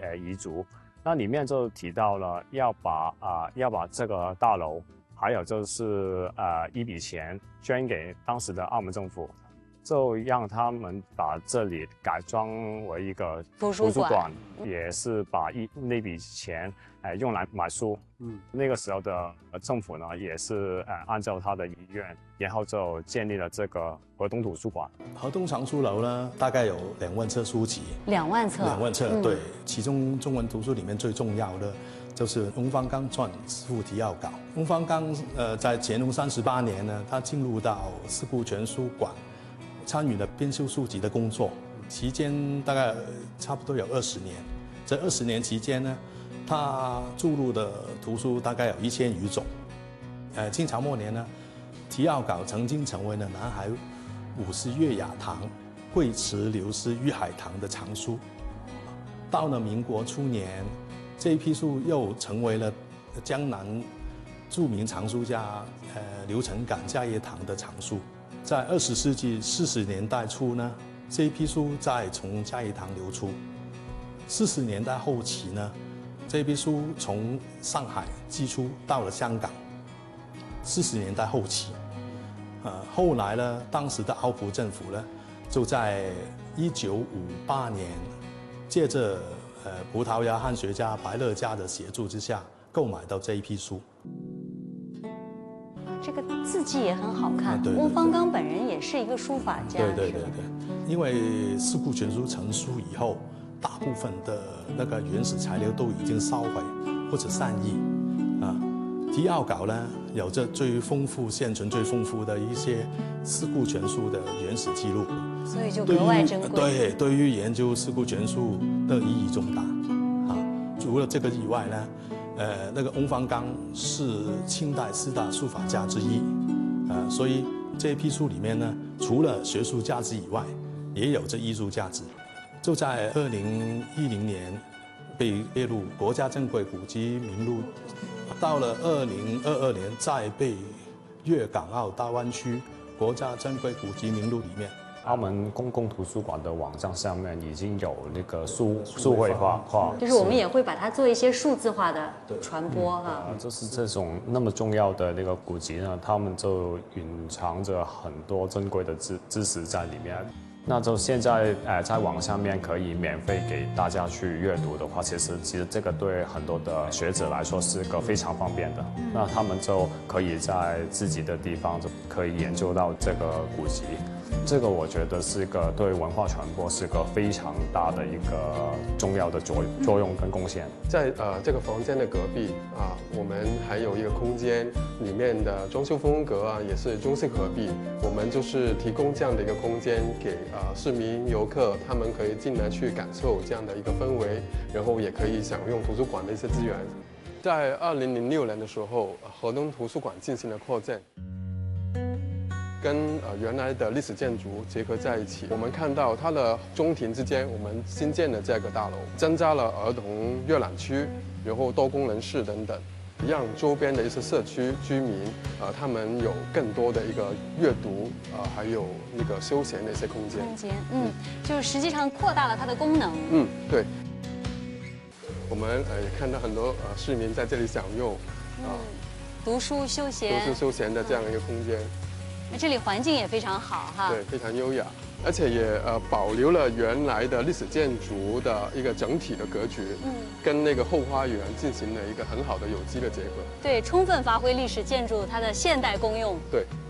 遗嘱。那里面就提到了要把这个大楼，还有就是一笔钱捐给当时的澳门政府，就让他们把这里改装为一个图书馆，也是把那笔钱用来买书。那个时候的政府呢，也是按照他的遗愿，然后就建立了这个河东图书馆。 河东藏书楼呢，大概有2万册书籍。 2万册。2万册，对。其中中文图书里面最重要的就是翁方刚撰师傅提要稿。翁方刚在乾隆38年呢，他进入到四库全书馆，参与了编修书籍的工作，期间大概差不多有20年。这20年期间呢，他注入的图书大概有1000余种。清朝末年呢，提要稿曾经成为了南海50岳雅堂、惠慈刘氏玉海堂的藏书。到了民国初年，这一批书又成为了江南著名藏书家刘承感家业堂的藏书。在20世纪40年代初呢，这一批书再从嘉业堂流出。40年代后期呢，这批书从上海寄出到了香港。40年代后期，后来呢，当时的澳葡政府呢，就在1958年，借着葡萄牙汉学家白乐嘉的协助之下，购买到这一批书。 这个字迹也很好看。翁方刚本人也是一个书法家。 对。因为四库全书成书以后，大部分的那个原始材料都已经烧毁或者散佚提要稿呢，有着现存最丰富的一些四库全书的原始记录， 所以就格外珍贵。 对于研究四库全书的意义重大除了这个以外呢，那个翁方刚是清代4大书法家之一所以这一批书里面呢，除了学术价值以外，也有着艺术价值。就在2010年被列入国家珍贵古迹名录，到了2022年再被粤港澳大湾区国家珍贵古迹名录里面。 澳门公共图书馆的网站上面已经有那个数位化， 就是我们也会把它做一些数字化的传播就是这种那么重要的那个古籍呢，他们就蕴藏着很多珍贵的知识在里面。那就现在在网上面可以免费给大家去阅读的话，其实这个对很多的学者来说是个非常方便的。那他们就可以在自己的地方就可以研究到这个古籍。这个我觉得是个对文化传播是个非常大的一个重要的作用跟贡献。 在这个房间的隔壁我们还有一个空间，里面的装修风格也是中西合璧。我们就是提供这样的一个空间给市民游客，他们可以进来去感受这样的一个氛围，然后也可以享用图书馆的一些资源。在2006年的时候，河东图书馆进行了扩建。跟原来的历史建筑结合在一起，我们看到它的中庭之间，我们新建的这个大楼，增加了儿童阅览区，然后多功能室等等，让周边的一些社区居民他们有更多的一个阅读还有那个休闲的一些空间。 就是实际上扩大了它的功能。 对。我们也看到很多市民在这里享用读书休闲的这样一个空间。 这里环境也非常好对，非常优雅，而且也保留了原来的历史建筑的一个整体的格局，跟那个后花园进行了一个很好的有机的结合。 对，充分发挥历史建筑它的现代功用。 对。